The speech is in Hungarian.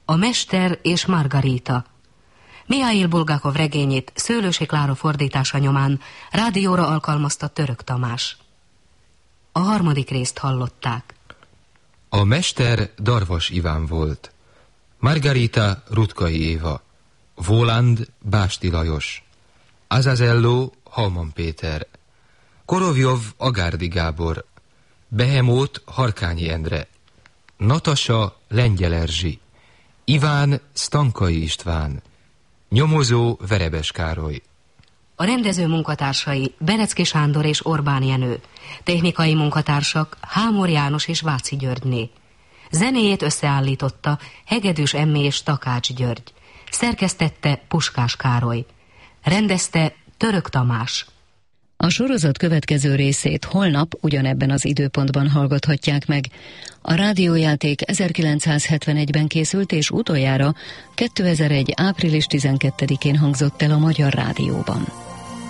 A mester és Margarita. Mihail Bulgakov regényét Szőlősi Klára fordítása nyomán rádióra alkalmazta Török Tamás. A harmadik részt hallották. A mester Darvas Iván volt, Margarita Rutkai Éva, Voland Básti Lajos, Azazello Halman Péter, Korovjov Agárdi Gábor, Behemót Harkányi Endre, Natasa Lengyel Erzsi, Iván Stankai István, nyomozó Verebes Károly. A rendező munkatársai Berecki Sándor és Orbán Jenő, technikai munkatársak Hámor János és Váci Györgyné. Zenéjét összeállította Hegedűs Emmé és Takács György. Szerkesztette Puskás Károly. Rendezte Török Tamás. A sorozat következő részét holnap ugyanebben az időpontban hallgathatják meg. A rádiójáték 1971-ben készült, és utoljára 2001. április 12-én hangzott el a Magyar Rádióban.